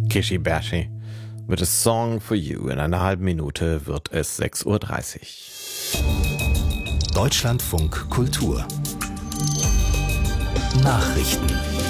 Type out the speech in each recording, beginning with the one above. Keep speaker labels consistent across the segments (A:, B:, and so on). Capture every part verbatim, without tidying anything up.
A: Kishi Bashi mit A Song for You. In einer halben Minute wird es sechs Uhr dreißig.
B: Deutschlandfunk Kultur Nachrichten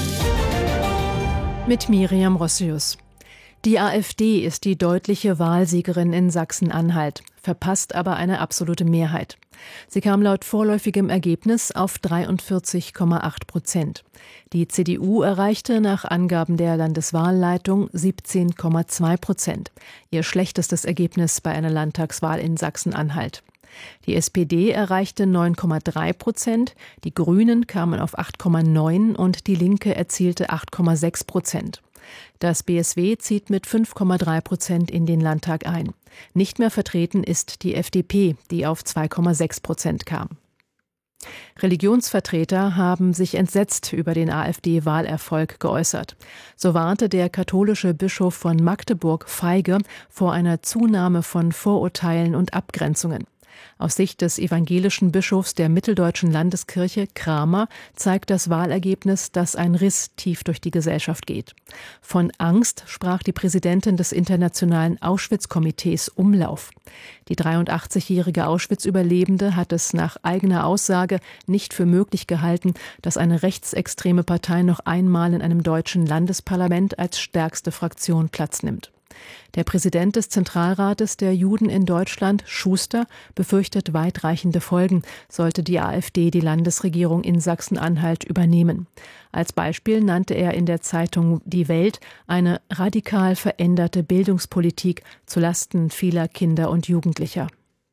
C: mit Miriam Rossius. Die AfD ist die deutliche Wahlsiegerin in Sachsen-Anhalt, verpasst aber eine absolute Mehrheit. Sie kam laut vorläufigem Ergebnis auf dreiundvierzig Komma acht Prozent. Die C D U erreichte nach Angaben der Landeswahlleitung siebzehn Komma zwei Prozent, ihr schlechtestes Ergebnis bei einer Landtagswahl in Sachsen-Anhalt. Die S P D erreichte neun Komma drei Prozent, die Grünen kamen auf acht Komma neun und die Linke erzielte acht Komma sechs Prozent. Das B S W zieht mit fünf Komma drei Prozent in den Landtag ein. Nicht mehr vertreten ist die F D P, die auf zwei Komma sechs Prozent kam. Religionsvertreter haben sich entsetzt über den AfD-Wahlerfolg geäußert. So warnte der katholische Bischof von Magdeburg, Feige, vor einer Zunahme von Vorurteilen und Abgrenzungen. Aus Sicht des evangelischen Bischofs der Mitteldeutschen Landeskirche, Kramer, zeigt das Wahlergebnis, dass ein Riss tief durch die Gesellschaft geht. Von Angst sprach die Präsidentin des Internationalen Auschwitz-Komitees Umlauf. Die dreiundachtzigjährige Auschwitz-Überlebende hat es nach eigener Aussage nicht für möglich gehalten, dass eine rechtsextreme Partei noch einmal in einem deutschen Landesparlament als stärkste Fraktion Platz nimmt. Der Präsident des Zentralrates der Juden in Deutschland, Schuster, befürchtet weitreichende Folgen, sollte die AfD die Landesregierung in Sachsen-Anhalt übernehmen. Als Beispiel nannte er in der Zeitung Die Welt eine radikal veränderte Bildungspolitik zulasten vieler Kinder und Jugendlicher.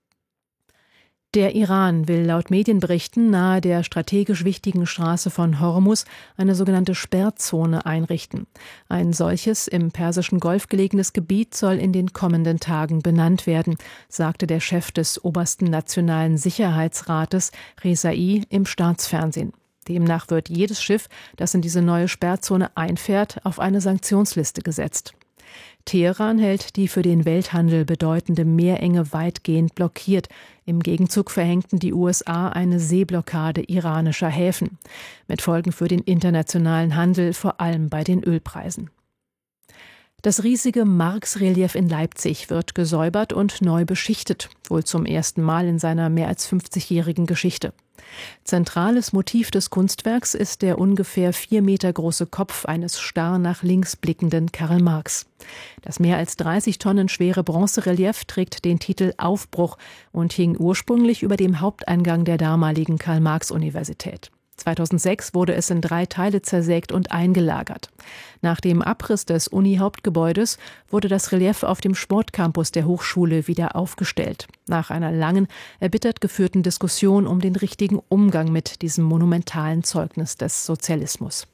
C: Der Iran will laut Medienberichten nahe der strategisch wichtigen Straße von Hormuz eine sogenannte Sperrzone einrichten. Ein solches im Persischen Golf gelegenes Gebiet soll in den kommenden Tagen benannt werden, sagte der Chef des obersten Nationalen Sicherheitsrates, Rezai, im Staatsfernsehen. Demnach wird jedes Schiff, das in diese neue Sperrzone einfährt, auf eine Sanktionsliste gesetzt. Teheran hält die für den Welthandel bedeutende Meerenge weitgehend blockiert. Im Gegenzug verhängten die U S A eine Seeblockade iranischer Häfen. Mit Folgen für den internationalen Handel, vor allem bei den Ölpreisen. Das riesige Marx-Relief in Leipzig wird gesäubert und neu beschichtet, wohl zum ersten Mal in seiner mehr als fünfzigjährigen Geschichte. Zentrales Motiv des Kunstwerks ist der ungefähr vier Meter große Kopf eines starr nach links blickenden Karl Marx. Das mehr als dreißig Tonnen schwere Bronzerelief trägt den Titel Aufbruch und hing ursprünglich über dem Haupteingang der damaligen Karl-Marx-Universität. zweitausendsechs wurde es in drei Teile zersägt und eingelagert. Nach dem Abriss des Uni-Hauptgebäudes wurde das Relief auf dem Sportcampus der Hochschule wieder aufgestellt. Nach einer langen, erbittert geführten Diskussion um den richtigen Umgang mit diesem monumentalen Zeugnis des Sozialismus.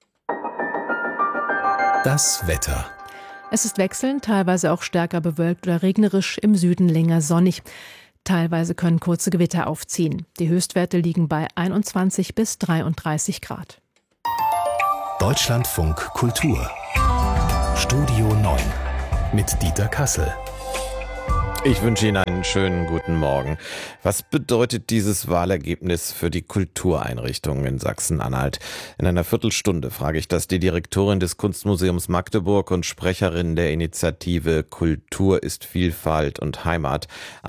B: Das Wetter.
C: Es ist wechselnd, teilweise auch stärker bewölkt oder regnerisch, im Süden länger sonnig. Teilweise können kurze Gewitter aufziehen. Die Höchstwerte liegen bei einundzwanzig bis dreiunddreißig Grad.
B: Deutschlandfunk Kultur Studio neun mit Dieter Kassel.
A: Ich wünsche Ihnen einen schönen guten Morgen. Was bedeutet dieses Wahlergebnis für die Kultureinrichtungen in Sachsen-Anhalt? In einer Viertelstunde frage ich das die Direktorin des Kunstmuseums Magdeburg und Sprecherin der Initiative Kultur ist Vielfalt und Heimat,